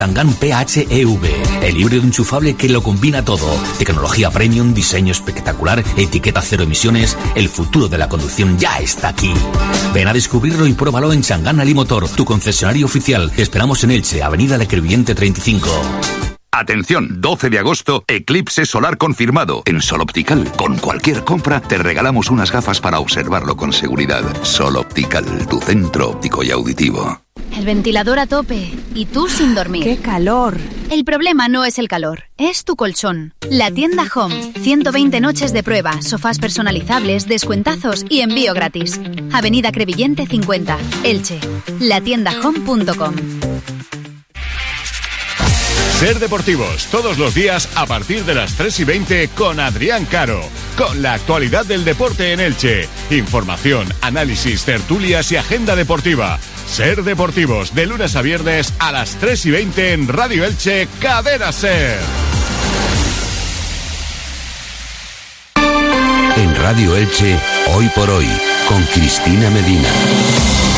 Chang'an PHEV, el híbrido enchufable que lo combina todo. Tecnología premium, diseño espectacular, etiqueta cero emisiones. El futuro de la conducción ya está aquí. Ven a descubrirlo y pruébalo en Chang'an Alimotor, tu concesionario oficial. Te esperamos en Elche, Avenida La Crevillente 35. Atención, 12 de agosto, eclipse solar confirmado. En Sol Optical, con cualquier compra, te regalamos unas gafas para observarlo con seguridad. Sol Optical, tu centro óptico y auditivo. El ventilador a tope y tú sin dormir. ¡Qué calor! El problema no es el calor, es tu colchón. La tienda Home. 120 noches de prueba, sofás personalizables, descuentazos y envío gratis. Avenida Crevillente 50, Elche. latiendahome.com. Ser Deportivos, todos los días a partir de las 3:20 con Adrián Caro. Con la actualidad del deporte en Elche. Información, análisis, tertulias y agenda deportiva. Ser Deportivos, de lunes a viernes a las 3:20 en Radio Elche, Cadena Ser. En Radio Elche, Hoy por Hoy, con Cristina Medina.